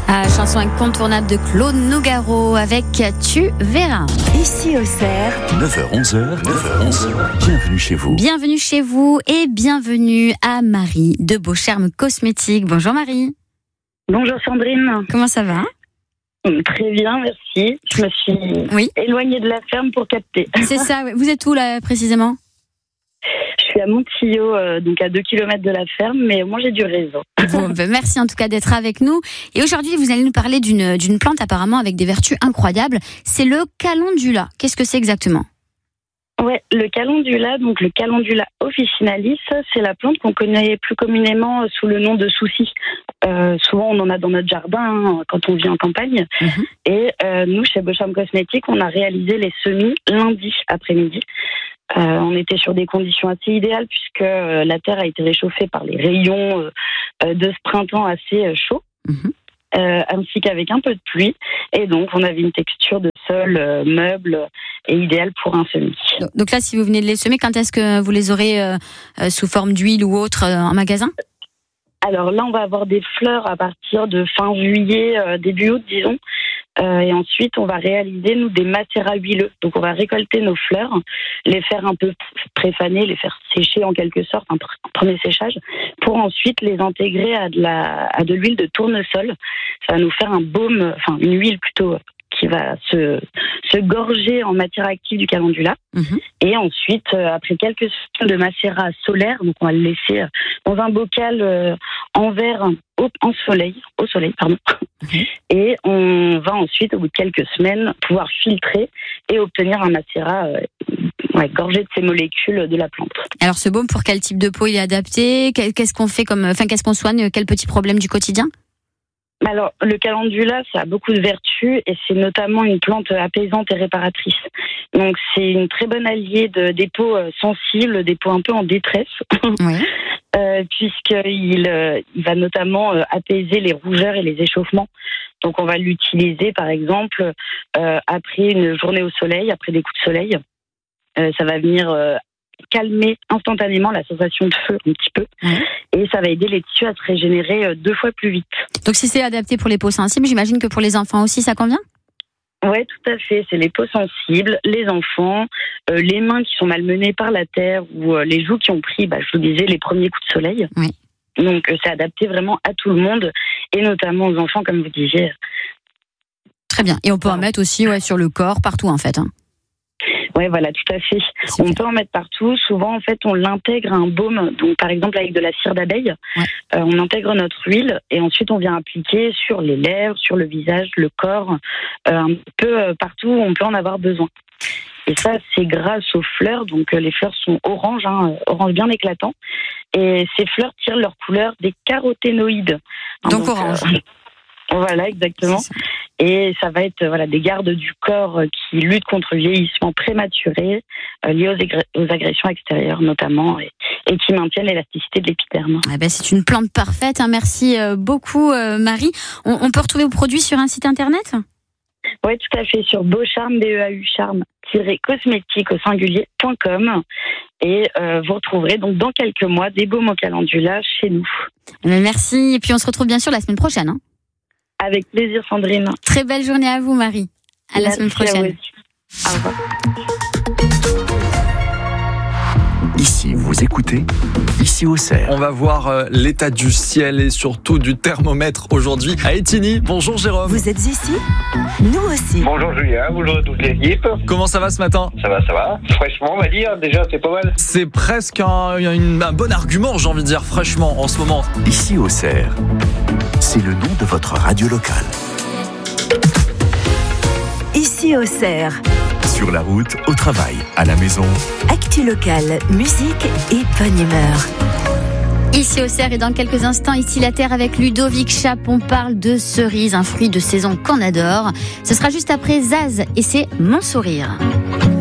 Chanson incontournable de Claude Nougaro avec Tu verras. Ici Auxerre, 9h-11h, bienvenue chez vous. Bienvenue chez vous et bienvenue à Marie de Beaucharme Cosmétiques. Bonjour Marie. Bonjour Sandrine. Comment ça va ? Très bien, merci. Je me suis éloignée de la ferme pour capter. C'est ça, oui. Vous êtes où là précisément ? Je suis à Montillot, donc à 2 km de la ferme, mais moi j'ai du réseau. Bon, merci en tout cas d'être avec nous. Et aujourd'hui, vous allez nous parler d'une plante apparemment avec des vertus incroyables. C'est le calendula. Qu'est-ce que c'est exactement ? Ouais, le calendula, donc le calendula officinalis, c'est la plante qu'on connaît plus communément sous le nom de souci. Souvent, on en a dans notre jardin quand on vit en campagne. Et nous, chez Beaucharme Cosmétiques, on a réalisé les semis lundi après-midi. On était sur des conditions assez idéales puisque la terre a été réchauffée par les rayons de ce printemps assez chaud, ainsi qu'avec un peu de pluie. Et donc, on avait une texture de sol meuble et idéale pour un semis. Donc là, si vous venez de les semer, quand est-ce que vous les aurez sous forme d'huile ou autre en magasin ? Alors là, on va avoir des fleurs à partir de fin juillet, début août, disons. Et ensuite, on va réaliser, nous, des macérats huileux. Donc, on va récolter nos fleurs, les faire un peu préfaner, les faire sécher en quelque sorte, un premier séchage, pour ensuite les intégrer à de l'huile de tournesol. Ça va nous faire un baume, enfin une huile plutôt, qui va se gorger en matière active du calendula. Et ensuite, après quelques secondes de macérat solaire, donc on va le laisser dans un bocal en verre au soleil. Et on va ensuite, au bout de quelques semaines, pouvoir filtrer et obtenir un macérat gorgé de ces molécules de la plante. Alors ce baume, pour quel type de peau il est adapté ? Qu'est-ce qu'on fait qu'est-ce qu'on soigne ? Quel petit problème du quotidien ? Alors, le calendula, ça a beaucoup de vertus et c'est notamment une plante apaisante et réparatrice. Donc, c'est une très bonne alliée des peaux sensibles, des peaux un peu en détresse, puisqu'il va notamment apaiser les rougeurs et les échauffements. Donc, on va l'utiliser, par exemple, après une journée au soleil, après des coups de soleil. Ça va venir calmer instantanément la sensation de feu un petit peu et ça va aider les tissus à se régénérer 2 fois plus vite. Donc si c'est adapté pour les peaux sensibles, j'imagine que pour les enfants aussi ça convient ? Oui, tout à fait. C'est les peaux sensibles, les enfants, les mains qui sont malmenées par la terre ou les joues qui ont pris, je vous disais, les premiers coups de soleil. Oui. Donc c'est adapté vraiment à tout le monde et notamment aux enfants comme vous disiez. Très bien. Et on peut en mettre aussi sur le corps, partout en fait. Oui, voilà, tout à fait. On peut en mettre partout. Souvent, en fait, on l'intègre à un baume. Donc, par exemple, avec de la cire d'abeille, on intègre notre huile et ensuite, on vient appliquer sur les lèvres, sur le visage, le corps, un peu partout où on peut en avoir besoin. Et ça, c'est grâce aux fleurs. Donc, les fleurs sont orange, orange bien éclatant. Et ces fleurs tirent leur couleur des caroténoïdes. Donc orange. Voilà, exactement. Et ça va être des gardes du corps qui luttent contre le vieillissement prématuré, lié aux agressions extérieures notamment, et qui maintiennent l'élasticité de l'épiderme. C'est une plante parfaite. Merci beaucoup Marie. On peut retrouver vos produits sur un site internet ? Oui, tout à fait, sur Beaucharme, Charme-cosmétique au singulier.com. Et vous retrouverez donc dans quelques mois des baumes au calendula chez nous. Merci. Et puis on se retrouve bien sûr la semaine prochaine. Avec plaisir, Sandrine. Très belle journée à vous, Marie. À la semaine prochaine. Au revoir. Ici, vous écoutez, ici Auxerre. On va voir l'état du ciel et surtout du thermomètre aujourd'hui à Étigny. Bonjour Jérôme. Vous êtes ici ? Nous aussi. Bonjour Julien, bonjour à toute l'équipe. Comment ça va ce matin ? Ça va. Fraîchement, on va dire, déjà, c'est pas mal. C'est presque un bon argument, j'ai envie de dire, fraîchement, en ce moment. Ici Auxerre, c'est le nom de votre radio locale. Ici Auxerre. Sur la route, au travail, à la maison. Actu locale, musique et bonne humeur. Ici Auxerre et dans quelques instants, ici la Terre avec Ludovic Chap, on parle de cerises, un fruit de saison qu'on adore. Ce sera juste après Zaz et c'est Mon Sourire.